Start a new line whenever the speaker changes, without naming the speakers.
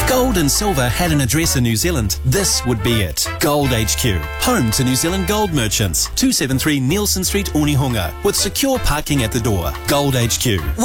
Gold and silver had an address in New Zealand, this would be it. Gold HQ, home to New Zealand gold merchants. 273 Nielsen Street, Onehunga, with secure parking at the door. Gold HQ.